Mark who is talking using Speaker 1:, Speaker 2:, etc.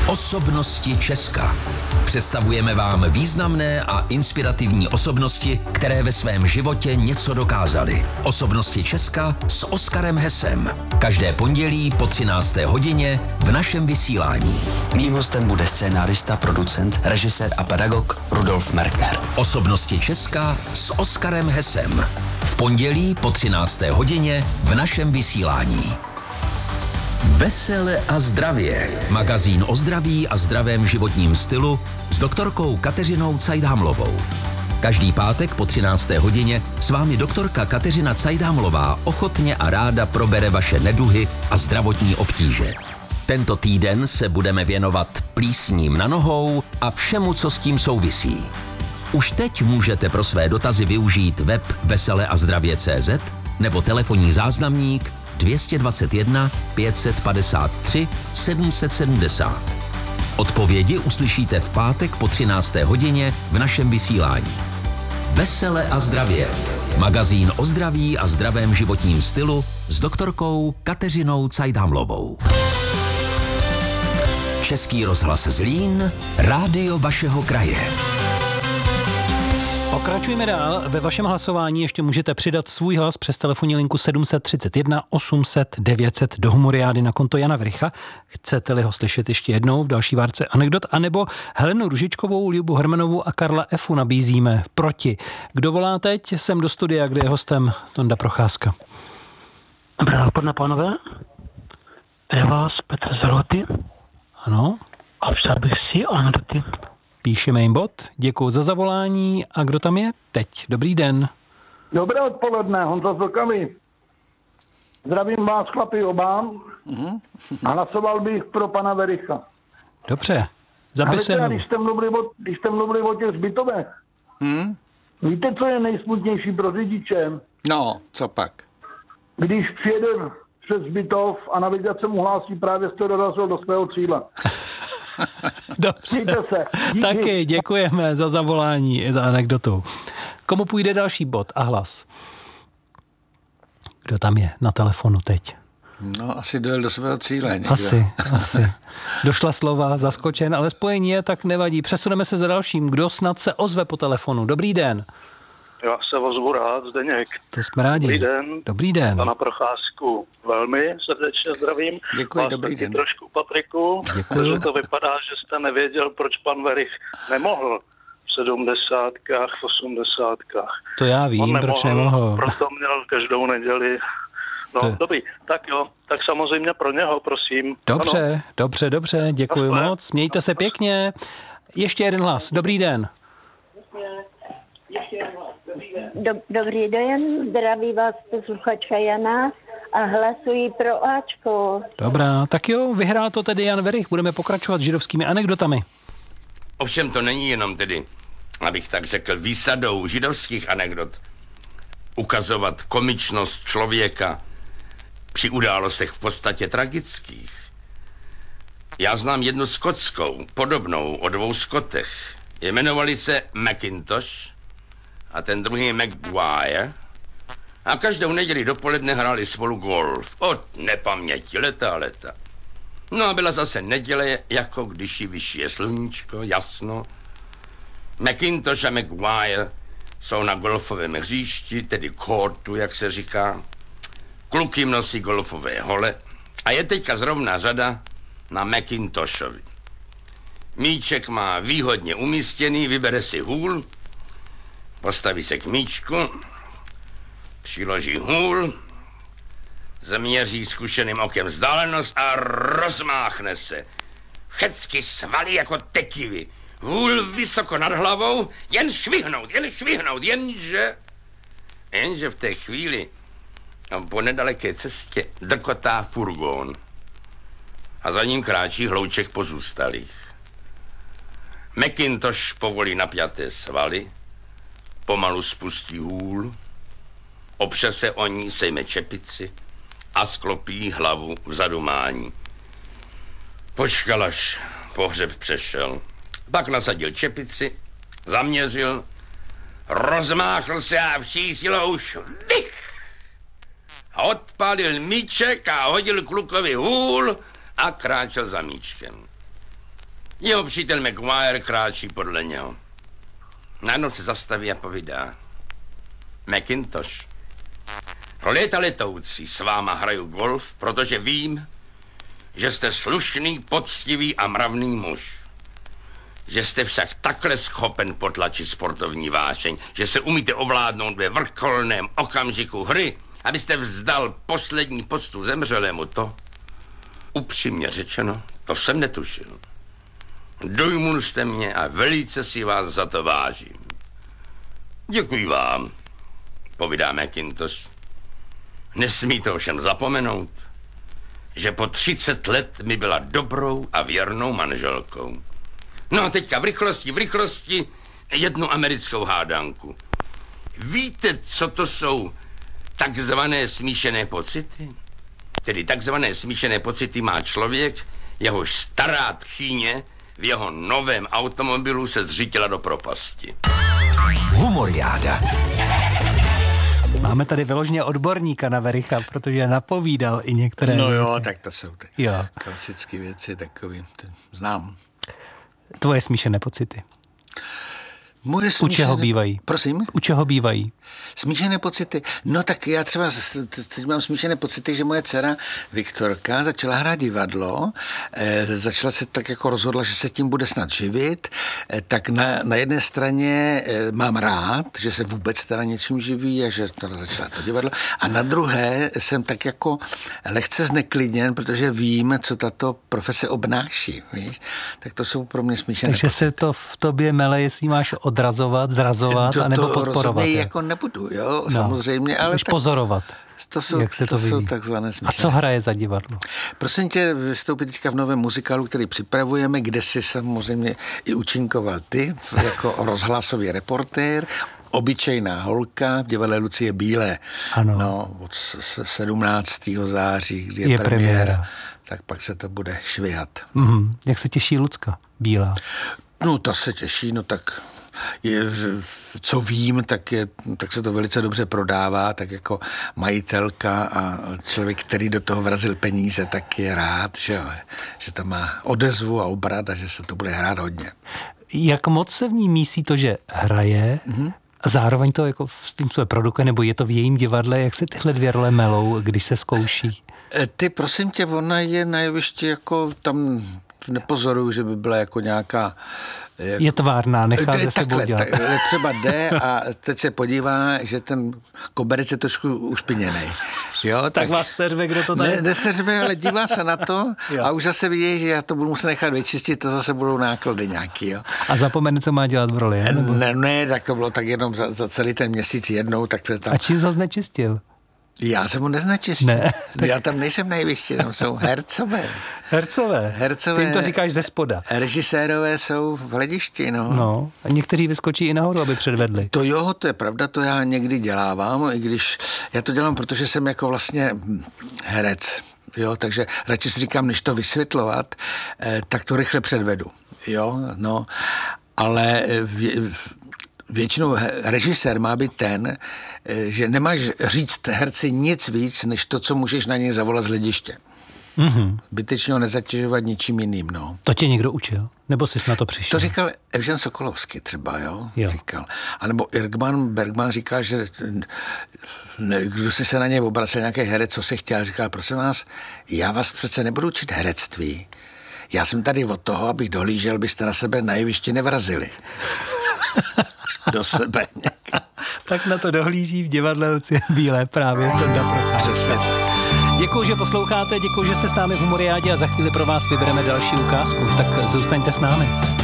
Speaker 1: Osobnosti Česka. Představujeme vám významné a inspirativní osobnosti, které ve svém životě něco dokázaly. Osobnosti Česka s Oskarem Hesem. Každé pondělí po 13. hodině v našem vysílání.
Speaker 2: Mým hostem bude scénárista, producent, režisér a pedagog Rudolf Merkner.
Speaker 1: Osobnosti Česka s Oskarem Hesem. V pondělí po 13. hodině v našem vysílání. Vesele a zdravě. Magazín o zdraví a zdravém životním stylu s doktorkou Kateřinou Cajdhamlovou. Každý pátek po 13. hodině s vámi doktorka Kateřina Cajdhamlová ochotně a ráda probere vaše neduhy a zdravotní obtíže. Tento týden se budeme věnovat plísním na nohou a všemu, co s tím souvisí. Už teď můžete pro své dotazy využít web veseleazdravě.cz nebo telefonní záznamník 221 553 770. Odpovědi uslyšíte v pátek po 13. hodině v našem vysílání. Vesele a zdravě. Magazín o zdraví a zdravém životním stylu s doktorkou Kateřinou Cajdhamlovou. Český rozhlas Zlín, rádio vašeho kraje.
Speaker 3: Pokračujeme dál. Ve vašem hlasování ještě můžete přidat svůj hlas přes telefonní linku 731 800 900 do Humoriády na konto Jana Vricha. Chcete-li ho slyšet ještě jednou v další várce anekdot, anebo Helenu Ružičkovou, Ljubu Hermanovou a Karla Efu nabízíme proti. Kdo volá teď? Sem do studia, kde je hostem Tonda Procházka.
Speaker 4: Dobré dopoledne, pánové. Je vás Petr Zaloty.
Speaker 3: Ano.
Speaker 4: A přál bych si anekdoty.
Speaker 3: Píšeme jim bod. Děkuji za zavolání. A kdo tam je teď? Dobrý den.
Speaker 5: Dobré odpoledne, Honza z Vltavy. Zdravím vás, chlapi, oba. A hlasoval bych pro pana Vericha.
Speaker 3: Dobře, zapisujeme.
Speaker 5: Když jste mluvili o těch zbytovech, víte, co je nejsmutnější pro řidiče?
Speaker 6: No, co pak?
Speaker 5: Když přijede přes zbytov a navigace mu hlásí, právě jste dorazil do svého cíle.
Speaker 3: Dobře, taky děkujeme za zavolání i za anekdotu. Komu půjde další bod a hlas? Kdo tam je na telefonu teď?
Speaker 6: No, asi dojel do svého cíle někdo.
Speaker 3: Asi. Došla slova, zaskočen, ale spojení je, tak nevadí. Přesuneme se za dalším. Kdo snad se ozve po telefonu? Dobrý den.
Speaker 7: Já se ozvu rád, Zdeněk.
Speaker 3: To jsme rádi. Dobrý den.
Speaker 7: Pana Procházku velmi srdečně zdravím.
Speaker 6: Děkuji, dobrý den.
Speaker 7: Trošku, Patriku, protože to vypadá, že jste nevěděl, proč pan Verich nemohl v 70, v 80.
Speaker 3: To já vím, proč nemohl.
Speaker 7: Proto měl každou neděli. No, dobrý. Tak jo, tak samozřejmě pro něho, prosím.
Speaker 3: Dobře, děkuji moc. Mějte se pěkně. Ještě jeden hlas. Dobrý den.
Speaker 8: Dobrý den, zdraví vás posluchačka Jana a hlasuji pro Ačko.
Speaker 3: Dobrá, tak jo, vyhrál to tedy Jan Verich, budeme pokračovat židovskými anekdotami.
Speaker 9: Ovšem to není jenom tedy, abych tak řekl, výsadou židovských anekdot ukazovat komičnost člověka při událostech v podstatě tragických. Já znám jednu skotskou, podobnou o dvou Skotech. Jmenovali se Macintosh a ten druhý Maguire a každou neděli dopoledne hráli spolu golf. Od nepaměti, leta. No a byla zase neděle, jako když ji vyšije sluníčko, jasno. Macintosh a Maguire jsou na golfovém hřišti, tedy courtu, jak se říká. Kluk jim nosí golfové hole a je teďka zrovna řada na Macintoshovi. Míček má výhodně umístěný, vybere si hůl, postaví se k míčku, přiloží hůl, změří zkušeným okem vzdálenost a rozmáchne se. Všecky svaly jako tekivy. Hůl vysoko nad hlavou, jen švihnout, jenže v té chvíli po nedaleké cestě drkotá furgón a za ním kráčí hlouček pozůstalých. Macintosh povolí napjaté svaly, pomalu spustí hůl, opře se o ní, sejme čepici a sklopí hlavu v zadumání. Počkal, až pohřeb přešel. Pak nasadil čepici, zaměřil, rozmáchl se a vší silou švih. A odpálil míček a hodil klukovi hůl a kráčel za míčkem. Jeho přítel Maguire kráčí podle něho. Najednou se zastaví a povídá. Macintosh, léta letoucí, s váma hraju golf, protože vím, že jste slušný, poctivý a mravný muž. Že jste však takhle schopen potlačit sportovní vášeň, že se umíte ovládnout ve vrcholném okamžiku hry, abyste vzdal poslední poctu zemřelému, to, upřímně řečeno, to jsem netušil. Dojmul jste mě a velice si vás za to vážím. Děkuji vám, povídá Macintosh. Nesmíte ovšem zapomenout, že po 30 let mi byla dobrou a věrnou manželkou. No a teďka v rychlosti jednu americkou hádanku. Víte, co to jsou takzvané smíšené pocity? Tedy takzvané smíšené pocity má člověk, jehož stará tchýně v jeho novém automobilu se zřítila do propasti.
Speaker 1: Humoriáda.
Speaker 3: Máme tady vyloženě odborníka na Wericha, protože napovídal i některé
Speaker 6: No
Speaker 3: věci.
Speaker 6: jo, tak to jsou ty klasické věci, takový, znám.
Speaker 3: Tvoje smíšené pocity.
Speaker 6: Moje
Speaker 3: U čeho bývají?
Speaker 6: Prosím?
Speaker 3: U čeho bývají?
Speaker 6: Smíšené pocity. No tak já třeba teď mám smíšené pocity, že moje dcera Viktorka začala hrát divadlo, začala se tak jako rozhodla, že se tím bude snad živit, tak na jedné straně mám rád, že se vůbec teda něčím živí a že teda začala to divadlo, a na druhé jsem tak jako lehce zneklidněn, protože vím, co tato profese obnáší, víš? Tak to jsou pro mě smíšené
Speaker 3: Takže
Speaker 6: pocity.
Speaker 3: se to v tobě mele, jestli máš odrazovat, zrazovat, anebo podporovat.
Speaker 6: To jako nebudu, jo, samozřejmě, ale tak
Speaker 3: pozorovat.
Speaker 6: To jsou,
Speaker 3: jak se to
Speaker 6: jsou takzvané smíšené.
Speaker 3: A co hraje za divadlo?
Speaker 6: Prosím tě, vystoupit teďka v novém muzikálu, který připravujeme, kde si samozřejmě i účinkoval ty, jako rozhlasový reportér, Obyčejná holka v divadle Lucie Bílé.
Speaker 3: Ano.
Speaker 6: No, od 17. září, kdy je premiéra, tak pak se to bude švihat.
Speaker 3: Jak se těší Lucka Bílá?
Speaker 6: No, ta se těší, no tak co vím, tak se to velice dobře prodává, tak jako majitelka a člověk, který do toho vrazil peníze, tak je rád, že tam má odezvu a obrat a že se to bude hrát hodně.
Speaker 3: Jak moc se v ní mísí to, že hraje, a zároveň to jako v tím své produkuje, nebo je to v jejím divadle, jak se tyhle dvě role melou, když se zkouší?
Speaker 6: Ty, prosím tě, ona je na jevišti jako tam nepozoruju, že by byla jako nějaká...
Speaker 3: Je tvárná, nechá ze sebou dělat.
Speaker 6: Třeba jde a teď se podívá, že ten koberec je trošku ušpiněnej. Jo,
Speaker 3: tak vás seřve, kdo to tady...
Speaker 6: Neseřve, ale dívá se na to a už zase vidí, že já to budu muset nechat vyčistit, to zase budou náklady nějaký. Jo.
Speaker 3: A zapomene, co má dělat v roli?
Speaker 6: Ne, tak to bylo tak jenom za celý ten měsíc jednou. Tak to tam...
Speaker 3: A čím zase nečistil?
Speaker 6: Já jsem mu neznečistil.
Speaker 3: Ne, tak...
Speaker 6: Já tam nejsem nejvyšší, tam jsou hercové.
Speaker 3: Hercové? Ty jim to říkáš ze spoda.
Speaker 6: Režisérové jsou v hledišti, no.
Speaker 3: No, a někteří vyskočí i nahoru, aby předvedli.
Speaker 6: To jo, to je pravda, to já někdy dělávám, i když já to dělám, protože jsem jako vlastně herec, jo, takže radši si říkám, než to vysvětlovat, tak to rychle předvedu, jo, no, ale většinou režisér má být ten, že nemáš říct herci nic víc, než to, co můžeš na něj zavolat z hlediště. Zbytečně ho nezatěžovat ničím jiným, no.
Speaker 3: To tě někdo učil? Nebo jsi na to přišel?
Speaker 6: To říkal Evžen Sokolovský třeba, jo? Říkal. A nebo Bergman říkal, že kdo si se na něj obracel, nějaký herec, co se chtěl, říkal, prosím vás, já vás přece nebudu učit herectví. Já jsem tady od toho, abych dohlížel, byste na sebe na jevišti nevrazili. Do sebe.
Speaker 3: Tak na to dohlíží v divadle Lucie Bílé právě Tonda Procházka. Děkuju, že posloucháte, děkuju, že jste s námi v Humoriádě a za chvíli pro vás vybereme další ukázku. Tak zůstaňte s námi.